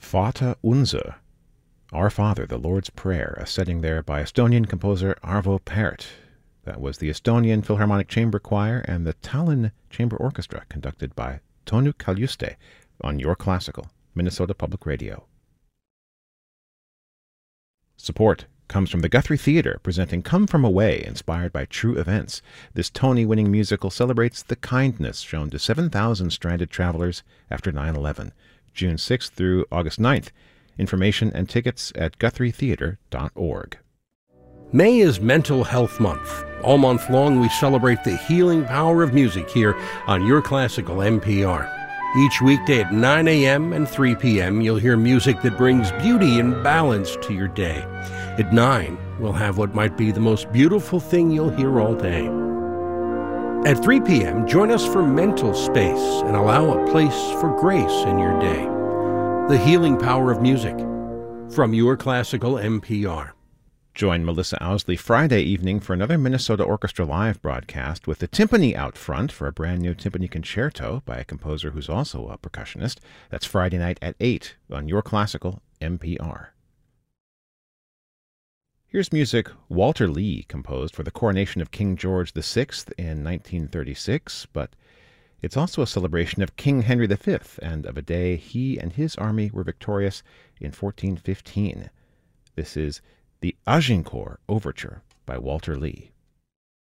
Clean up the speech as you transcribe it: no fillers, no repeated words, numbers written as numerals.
Vater Unser, Our Father, the Lord's Prayer, a setting there by Estonian composer Arvo Pärt. That was the Estonian Philharmonic Chamber Choir and the Tallinn Chamber Orchestra, conducted by Tõnu Kaljuste on Your Classical, Minnesota Public Radio. Support comes from the Guthrie Theatre, presenting Come From Away, inspired by true events. This Tony-winning musical celebrates the kindness shown to 7,000 stranded travelers after 9/11, June 6th through August 9th. Information and tickets at guthrietheatre.org. May is Mental Health Month. All month long, we celebrate the healing power of music here on Your Classical NPR. Each weekday at 9 a.m. and 3 p.m., you'll hear music that brings beauty and balance to your day. At 9, we'll have what might be the most beautiful thing you'll hear all day. At 3 p.m., join us for Mental Space and allow a place for grace in your day. The healing power of music from Your Classical NPR. Join Melissa Owsley Friday evening for another Minnesota Orchestra Live broadcast with the timpani out front for a brand new timpani concerto by a composer who's also a percussionist. That's Friday night at 8 on Your Classical NPR. Here's music Walter Lee composed for the coronation of King George VI in 1936, but it's also a celebration of King Henry V and of a day he and his army were victorious in 1415. This is the Agincourt Overture by Walter Lee.